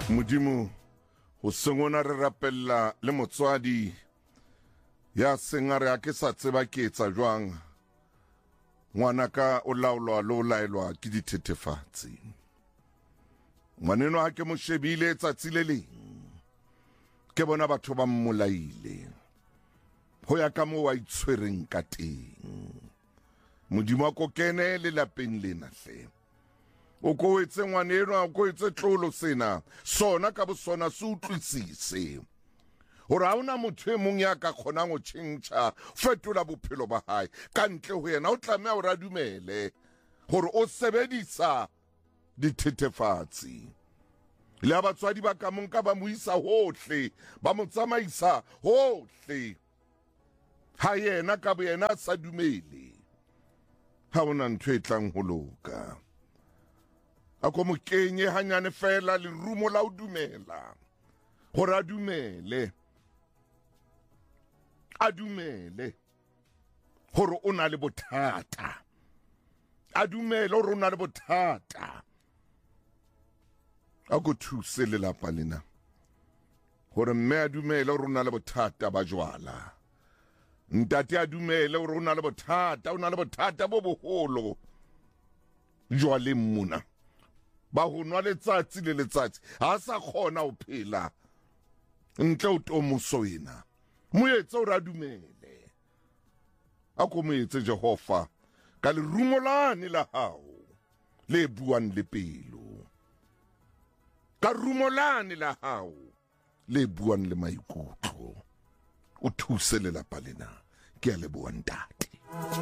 Modimo ho sengona re rapella le motswadi ya sengare a ke sa tseba ke etsa jwang ngwanaka o laolwa lo laelwa ke dithethefatsi. Ngwaneno ha ke mo shebile tsatsi le leng ke bona batho ba mmolaile ho ya ka mo wa itshwereng ka teng. Modimo a ko kene le lapeng lena hle. O ko etse ngwaneno a ko etse tlolo sena sona ka bo sona se utlwisise hore ha ona motho e mong ya ka kgonang ho tjhentjha fetola bophelo ba hae ka ntle ho yena. O tlameha hore a dumele hore o sebedisa dithethefatsi le ha batswadi ba ka monka ba mo isa hohle ba mo tsamaisa hohle ha yena ka bo yena sa dumele ha ona ntho e tlang ho loka. Ako mo kenye hanyane fela le rumo la o dumela hore a dumele hore o na le bothata, a dumele hore o na le bothata. A go thuse lelapa lena hore mme a dumele hore o na le bothata ba jwala, ntate a dumele hore o na le bothata bo boholo jwaleng mona ba ho nwa letsatsi le letsatsi ha sa kgona ho phela ntle o tomoso ena. Moetse o ra dumele a ko moetse Jehova ka lerumo lane la hao le buang le pelo, ka rumo lane la hao le buang le maikutlo. O thuse lelapa lena ke a leboha ntate.